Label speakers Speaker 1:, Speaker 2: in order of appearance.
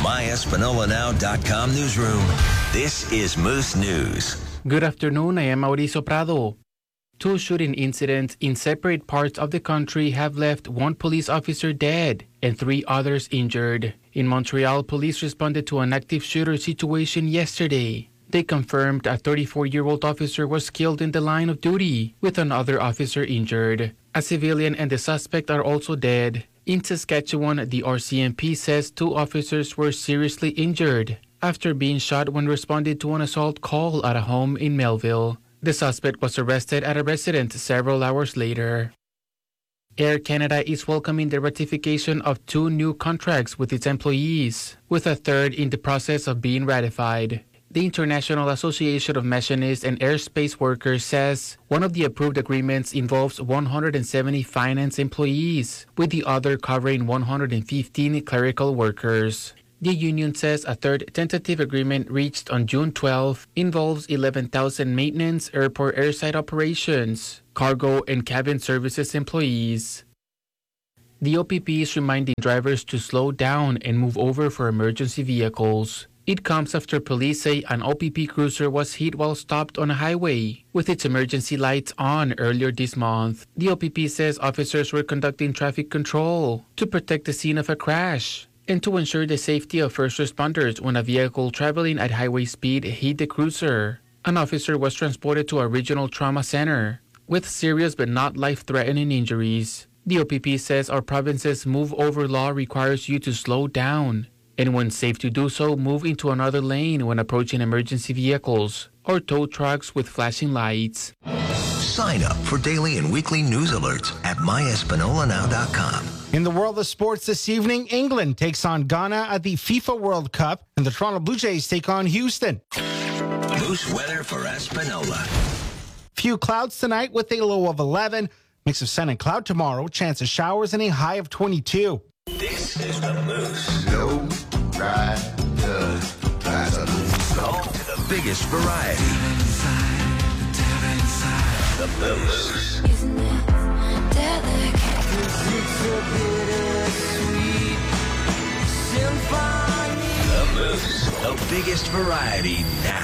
Speaker 1: MyEspanolaNow.com newsroom. This is Moose News.
Speaker 2: Good afternoon, I am Mauricio Prado. 2 shooting incidents in separate parts of the country have left 1 police officer dead and 3 others injured. In Montreal, police responded to an active shooter situation yesterday. They confirmed a 34-year-old officer was killed in the line of duty, with another officer injured. A civilian and the suspect are also dead. In Saskatchewan, the RCMP says 2 officers were seriously injured after being shot when responded to an assault call at a home in Melville. The suspect was arrested at a residence several hours later. Air Canada is welcoming the ratification of 2 new contracts with its employees, with a third in the process of being ratified. The International Association of Machinists and Airspace Workers says one of the approved agreements involves 170 finance employees, with the other covering 115 clerical workers. The union says a third tentative agreement reached on June 12 involves 11,000 maintenance, airport airside operations, cargo, and cabin services employees. The OPP is reminding drivers to slow down and move over for emergency vehicles. It comes after police say an OPP cruiser was hit while stopped on a highway, with its emergency lights on earlier this month. The OPP says officers were conducting traffic control to protect the scene of a crash and to ensure the safety of first responders when a vehicle traveling at highway speed hit the cruiser. An officer was transported to a regional trauma center with serious but not life-threatening injuries. The OPP says our province's move-over law requires you to slow down, and when safe to do so, move into another lane when approaching emergency vehicles or tow trucks with flashing lights.
Speaker 1: Sign up for daily and weekly news alerts at MyEspanolaNow.com.
Speaker 3: In the world of sports this evening, England takes on Ghana at the FIFA World Cup, and the Toronto Blue Jays take on Houston.
Speaker 1: Moose weather for Espanola.
Speaker 3: Few clouds tonight with a low of 11. Mix of sun and cloud tomorrow, chance of showers and a high of 22.
Speaker 1: This is the Moose.
Speaker 4: No rider,
Speaker 1: Home to the biggest variety. The Moose.
Speaker 5: Isn't it delicate?
Speaker 1: The Moose. The biggest variety now.